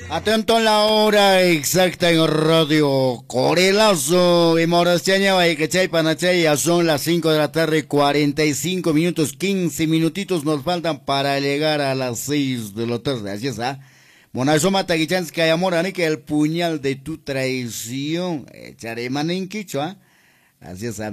Atento a la hora exacta en Radio Corelazo. En Morastiaña, Vallecachay, Panachay, ya son las 5 de la tarde, 45 minutos, 15 minutitos nos faltan para llegar a las 6 de la tarde. Así es, ¿ah? Monazo Mataguichanska y Amorani, que el puñal de tu traición. Echaré maninquicho, ¿ah? Así es,